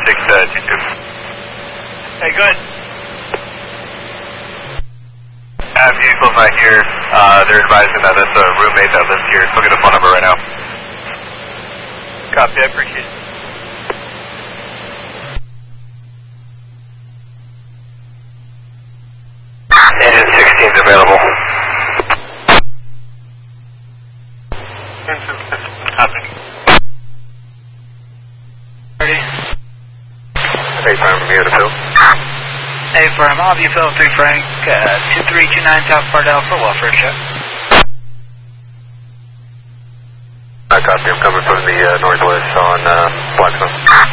622. Hey, good. Vehicle's not here. They're advising that it's a roommate that lives here. Look at the phone number right now. Copy, I appreciate it. Engine 16 is available. Copy. Ready? Hey, Prime from here to Phil. Hey, firm, I'll have you fill 3 Frank, 2329 South Bardell for welfare check. Copy, I'm coming from the northwest on Blackstone.